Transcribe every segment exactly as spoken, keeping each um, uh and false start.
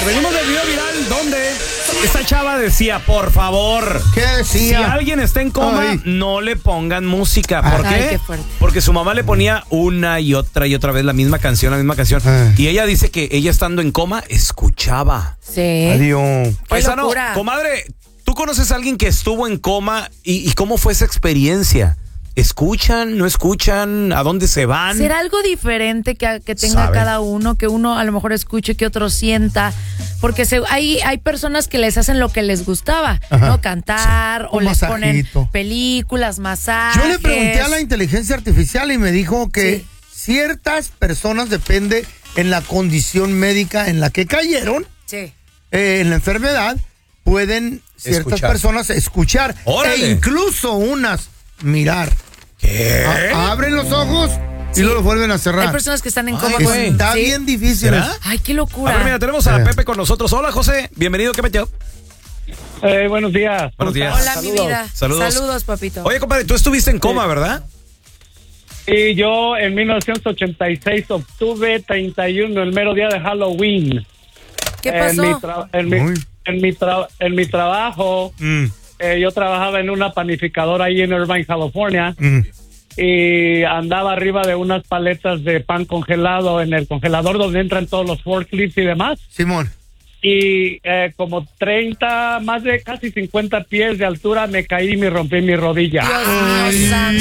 venimos del video viral donde esta chava decía, por favor, ¿qué decía? Si alguien está en coma, Ay. no le pongan música. ¿Por Ay, qué? qué fuerte. Porque su mamá le ponía una y otra y otra vez la misma canción, la misma canción. Ay. Y ella dice que ella estando en coma, escuchaba. Sí. Adiós. Paisano, comadre, ¿tú conoces a alguien que estuvo en coma y, y cómo fue esa experiencia? ¿Escuchan? ¿No escuchan? ¿A dónde se van? ¿Será algo diferente que, que tenga ¿Sabe? cada uno? Que uno a lo mejor escuche, que otro sienta. Porque se, hay, hay personas que les hacen lo que les gustaba, Ajá. ¿no? Cantar sí. o les masajito. ponen películas, masajes. Yo le pregunté a la inteligencia artificial y me dijo que sí. ciertas personas, depende en la condición médica en la que cayeron, sí. eh, en la enfermedad, pueden ciertas escuchar. personas escuchar. ¡Órale! E incluso unas mirar. ¿Qué? A- abren los ojos y sí. luego los vuelven a cerrar. Hay personas que están en coma. Ay, con... Está ¿Sí? bien difícil. ¿Será? Ay, qué locura. A ver, mira, tenemos a eh. Pepe con nosotros. Hola, José. Bienvenido. ¿Qué metió? Eh, buenos días. Buenos días. Hola, Saludos. mi vida. Saludos. Saludos, papito. Oye, compadre, tú estuviste en coma, sí. ¿verdad? Y yo en mil novecientos ochenta y seis, octubre treinta y uno, el mero día de Halloween. ¿Qué pasó? En mi, tra- en mi, en mi, tra- en mi trabajo, mm. eh, yo trabajaba en una panificadora ahí en Irvine, California. Mm. Y andaba arriba de unas paletas de pan congelado en el congelador donde entran todos los forklifts y demás. Simón. Y eh, como treinta, más de casi cincuenta pies de altura me caí y me rompí mi rodilla. Dios mío santo.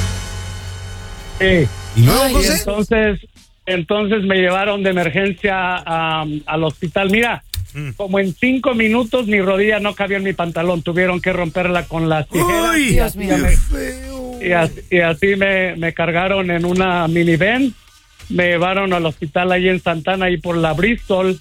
Sí. ¿Y luego, Ay, José? Entonces, entonces me llevaron de emergencia um, al hospital. Mira, mm. como en cinco minutos mi rodilla no cabía en mi pantalón. Tuvieron que romperla con las tijeras. Ay, Dios mío. Me, y así, y así me, me cargaron en una minivan. Me llevaron al hospital ahí en Santana, ahí por la Bristol.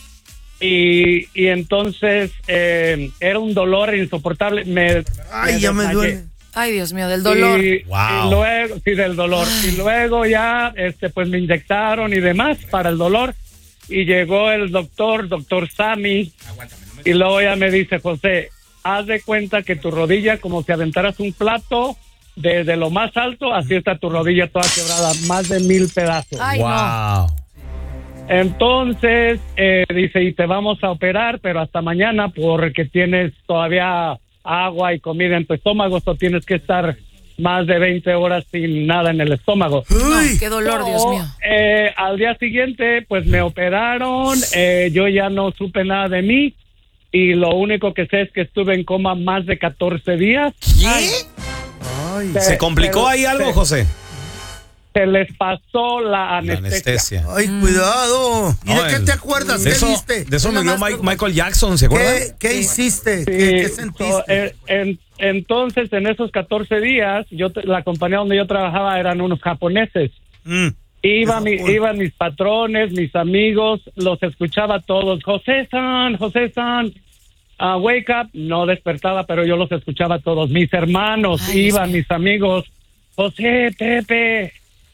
Y, y entonces eh, era un dolor insoportable. Me, Ay, me ya me duele. Ay, Dios mío, del dolor. Y, wow. y luego, sí, del dolor. Ay. Y luego ya, este, pues me inyectaron y demás para el dolor. Y llegó el doctor, doctor Sammy. Aguántame, no me... Y luego ya me dice, José, haz de cuenta que tu rodilla, como si aventaras un plato desde lo más alto, así está tu rodilla toda quebrada, más de mil pedazos. Ay, wow. No. Entonces, eh, dice, y te vamos a operar, pero hasta mañana porque tienes todavía agua y comida en tu estómago, o tienes que estar más de veinte horas sin nada en el estómago. No, qué dolor, so, Dios mío. Eh, al día siguiente, pues me operaron, eh, yo ya no supe nada de mí y lo único que sé es que estuve en coma más de catorce días. ¿Qué? Ay, Ay, ¿Se, ¿Se complicó se, ahí algo, se, José? Se les pasó la anestesia. La anestesia. Ay, cuidado. ¿Y no, de qué el, te acuerdas? ¿Qué eso, viste? De eso me vio Mike, Michael Jackson, ¿se acuerdan? ¿Qué, qué hiciste? Sí, ¿Qué, qué sentiste? So, eh, en, entonces, en esos catorce días, yo la compañía donde yo trabajaba eran unos japoneses. Mm. Iba mi, iban mis patrones, mis amigos, los escuchaba todos. José-san, José-san, uh, wake up. No despertaba, pero yo los escuchaba todos. Mis hermanos Ay, iban, mis amigos. José, Pepe,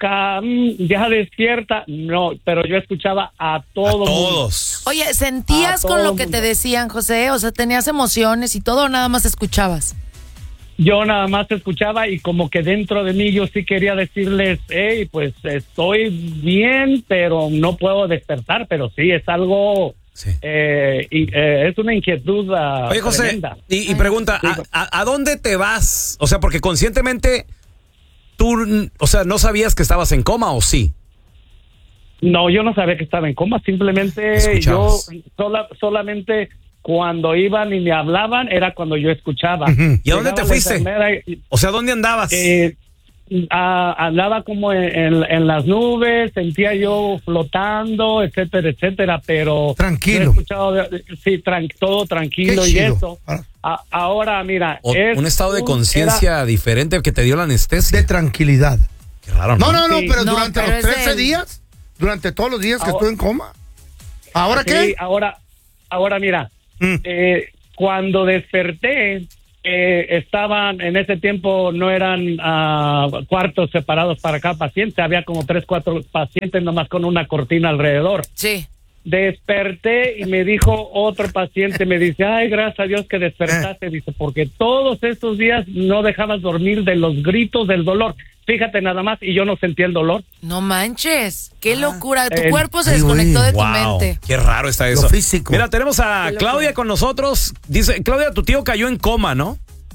ya despierta. No, pero yo escuchaba a todos. A todos. Oye, ¿sentías con lo que te decían, José? O sea, ¿tenías emociones y todo o nada más escuchabas? Yo nada más escuchaba y como que dentro de mí yo sí quería decirles, hey, pues estoy bien, pero no puedo despertar, pero sí, es algo, sí. Eh, y, eh, es una inquietud uh, Oye, José, tremenda. Y, y pregunta, sí. ¿a, a, ¿a dónde te vas? O sea, porque conscientemente tú, o sea, ¿no sabías que estabas en coma o sí? No, yo no sabía que estaba en coma, simplemente ¿Escuchabas? yo sola, solamente... Cuando iban y me hablaban, era cuando yo escuchaba. Uh-huh. ¿Y a dónde te fuiste? Y, o sea, ¿dónde andabas? Eh, a, andaba como en, en, en las nubes, sentía yo flotando, etcétera, etcétera, pero... Tranquilo. He escuchado, sí, tran, todo tranquilo y eso. A, ahora, mira... O, es un estado de conciencia diferente que te dio la anestesia. De tranquilidad. Qué raro, ¿no? No, no, no, sí. pero no, durante pero los trece el... días, durante todos los días que ahora, estuve en coma. ¿Ahora sí, qué? ahora, ahora mira... Mm. Eh, cuando desperté, eh, estaban, en ese tiempo no eran uh, cuartos separados para cada paciente, había como tres, cuatro pacientes nomás con una cortina alrededor. Sí. Desperté y me dijo otro paciente, me dice, ay, gracias a Dios que despertaste, dice, porque todos estos días no dejabas dormir de los gritos del dolor. Fíjate nada más, y yo no sentía el dolor. No manches, qué locura. Tu el, cuerpo se desconectó ay, de tu wow, mente. Qué raro está eso. Lo físico. Mira, tenemos a Claudia con nosotros. Dice, Claudia, tu tío cayó en coma, ¿no?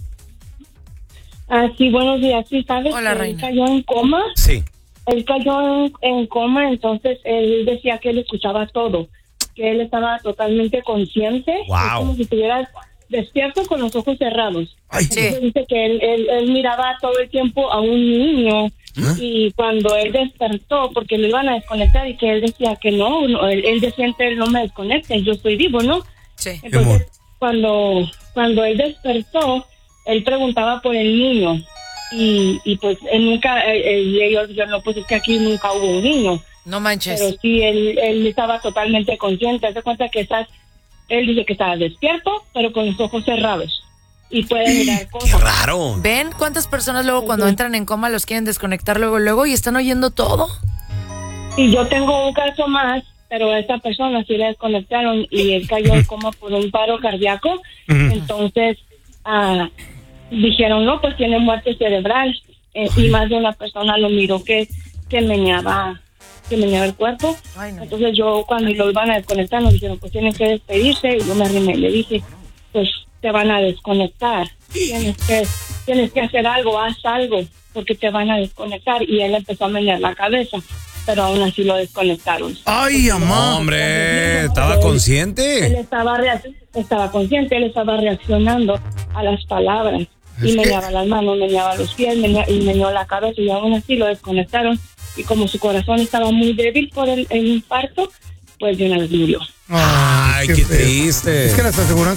Ah, sí, buenos días. Sí, ¿sabes? Hola, él reina. cayó en coma. Sí. Él cayó en, en coma, entonces él decía que él escuchaba todo, que él estaba totalmente consciente, wow. como si estuviera despierto con los ojos cerrados. Ay, sí. Entonces dice que él, él, él miraba todo el tiempo a un niño, ¿eh? Y cuando él despertó, porque lo iban a desconectar y que él decía que no, no él, él decía que él no me desconecte, yo estoy vivo, ¿no? Sí. Entonces cuando, cuando él despertó, él preguntaba por el niño. Y, y pues él nunca, él, ellos dijeron, no, pues es que aquí nunca hubo un niño. No manches. Pero sí, él, él estaba totalmente consciente. Haz de cuenta que estás, él dice que estaba despierto, pero con los ojos cerrados. Y puede mirar cosas. ¡Qué raro! ¿Ven cuántas personas luego cuando entran en coma los quieren desconectar luego, luego y están oyendo todo? Y yo tengo un caso más, pero a esta persona sí la desconectaron y él cayó en coma por un paro cardíaco. Entonces, ah... dijeron, no, pues tiene muerte cerebral. Eh, y más de una persona lo miró que, que meneaba, que meneaba el cuerpo. Ay, no. Entonces yo, cuando lo iban a desconectar, nos dijeron, pues tienen que despedirse. Y yo me arrimé y le dije, pues te van a desconectar. Tienes que, tienes que hacer algo, haz algo, porque te van a desconectar. Y él empezó a menear la cabeza, pero aún así lo desconectaron. ¡Ay, amá! ¡Hombre! ¿Estaba consciente? Él estaba, reac- estaba consciente, él estaba reaccionando a las palabras. Y Es meneaba que... las manos, meneaba los pies, menea, y meneó la cabeza, y aún así lo desconectaron. Y como su corazón estaba muy débil por el, el infarto, pues de una vez murió. Ay, qué, qué triste. Es que las aseguranzas